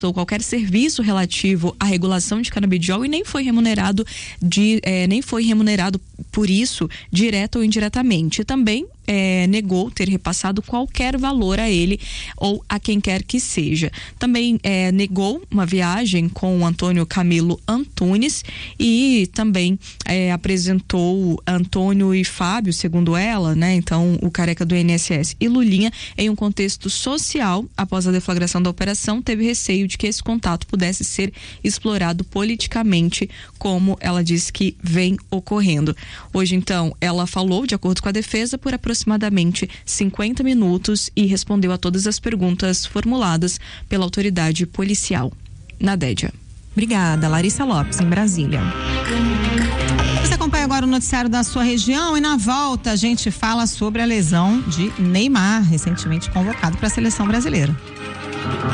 prestou qualquer serviço relativo à regulação de canabidiol e nem foi remunerado por isso, direta ou indiretamente. E também negou ter repassado qualquer valor a ele ou a quem quer que seja. Também negou uma viagem com o Antônio Camilo Antunes e também apresentou Antônio e Fábio, segundo ela, né? Então, o careca do INSS e Lulinha, em um contexto social. Após a deflagração da operação, teve receio de que esse contato pudesse ser explorado politicamente, como ela disse que vem ocorrendo. Hoje, então, ela falou, de acordo com a defesa, por aproximadamente 50 minutos e respondeu a todas as perguntas formuladas pela autoridade policial. Nadédia. Obrigada, Larissa Lopes, em Brasília. Você acompanha agora o noticiário da sua região e na volta a gente fala sobre a lesão de Neymar, recentemente convocado para a seleção brasileira.